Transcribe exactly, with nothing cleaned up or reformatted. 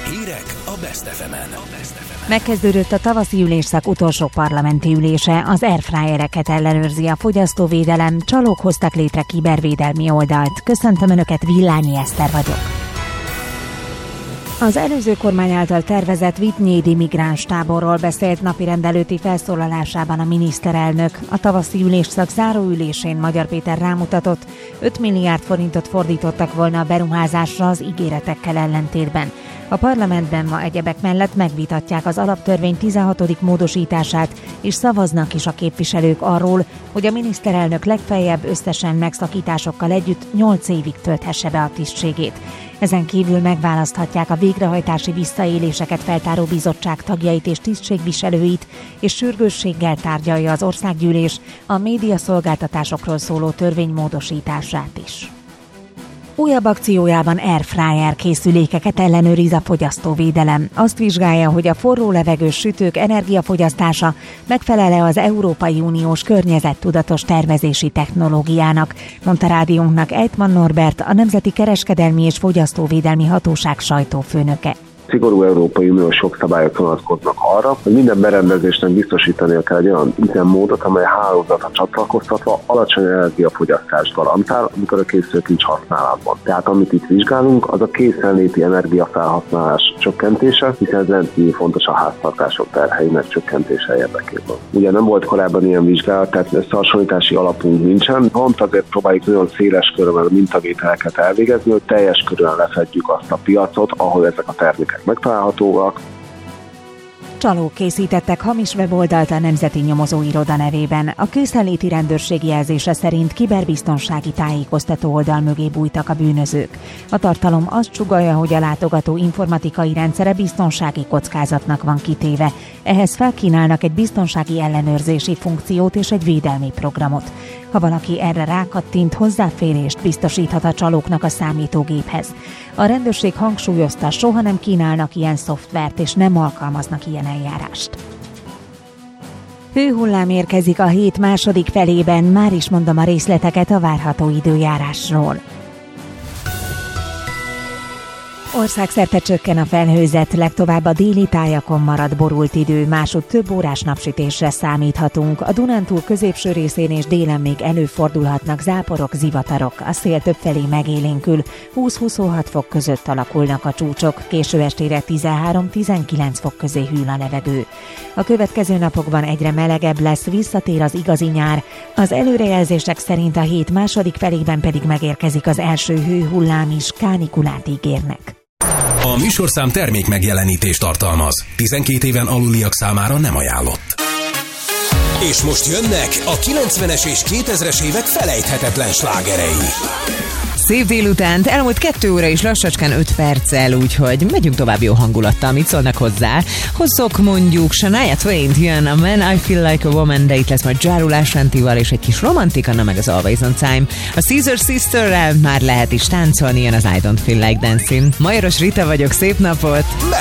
Hírek a Best ef emen. Megkezdődött a tavaszi ülésszak utolsó parlamenti ülése, az airfryereket ellenőrzi a fogyasztóvédelem, csalók hoztak létre kibervédelmi oldalt. Köszöntöm Önöket, Villányi Eszter vagyok. Az előző kormány által tervezett Vityédi migráns táborról beszélt napirendelőti felszólalásában a miniszterelnök. A tavaszi ülésszak záróülésén Magyar Péter rámutatott, öt milliárd forintot fordítottak volna a beruházásra az ígéretekkel ellentétben. A parlamentben ma egyebek mellett megvitatják az alaptörvény tizenhatodik módosítását, és szavaznak is a képviselők arról, hogy a miniszterelnök legfeljebb összesen megszakításokkal együtt nyolc évig tölthesse be a tisztségét. Ezen kívül megválaszthatják a végrehajtási visszaéléseket feltáró bizottság tagjait és tisztségviselőit, és sürgősséggel tárgyalja az országgyűlés a médiaszolgáltatásokról szóló törvény módosítását is. Újabb akciójában airfryer készülékeket ellenőriz a fogyasztóvédelem. Azt vizsgálja, hogy a forró levegős sütők energiafogyasztása megfelel-e az Európai Uniós környezettudatos tervezési technológiának, mondta rádiónknak Ejtman Norbert, a Nemzeti Kereskedelmi és Fogyasztóvédelmi Hatóság sajtófőnöke. Szigorú Európai Uniós jogszabályok vonatkoznak arra, hogy minden berendezésnek biztosítania kell egy olyan üzemmódot, amely hálózatra csatlakoztatva alacsony energiafogyasztást garantál, amikor a készülék nincs használatban. Tehát amit itt vizsgálunk, az a készenléti energiafelhasználás csökkentése, hiszen ez rendkívül fontos a háztartások terheinek csökkentése érdekében. Ugye nem volt korábban ilyen vizsgálat, tehát összehasonlítási alapunk nincsen, pont azért próbáljuk nagyon széles körben a mintavételeket elvégezni, hogy teljes körülön lefedjük azt a piacot, ahol ezek a termékek megtalálhatóak. Csalók készítettek hamis weboldalt a Nemzeti Nyomozóiroda nevében. A készenléti rendőrség jelzése szerint kiberbiztonsági tájékoztató oldal mögé bújtak a bűnözők. A tartalom azt sugallja, hogy a látogató informatikai rendszere biztonsági kockázatnak van kitéve. Ehhez felkínálnak egy biztonsági ellenőrzési funkciót és egy védelmi programot. Ha valaki erre rákattint, hozzáférést biztosíthat a csalóknak a számítógéphez. A rendőrség hangsúlyozta, soha nem kínálnak ilyen szoftvert és nem alkalmaznak ilyen eljárást. Hőhullám érkezik a hét második felében, már is mondom a részleteket a várható időjárásról. Országszerte csökken a felhőzet, legtovább a déli tájakon marad borult idő, másutt több órás napsütésre számíthatunk. A Dunántúl középső részén és délen még előfordulhatnak záporok, zivatarok. A szél többfelé megélénkül, húsz-huszonhat fok között alakulnak a csúcsok, késő estére tizenhárom-tizenkilenc fok közé hűl a levegő. A következő napokban egyre melegebb lesz, visszatér az igazi nyár. Az előrejelzések szerint a hét második felében pedig megérkezik az első hőhullám is, kánikulát ígérnek. A műsorszám termék megjelenítést tartalmaz. tizenkét éven aluliak számára nem ajánlott. És most jönnek a kilencvenes és kétezres évek felejthetetlen slágerei. Szép délutánt, elmúlt kettő óra és lassacskán öt perccel, úgyhogy megyünk tovább jó hangulattal, mit szólnak hozzá. Hozzok mondjuk Shania Twain jön a Man I Feel Like a Woman, de itt lesz majd Ja Rule Ashantival és egy kis romantika, na meg az Always on Time. A Caesar Sisterrel már lehet is táncolni, jön az I Don't Feel Like Dancing. Majoros Rita vagyok, szép napot!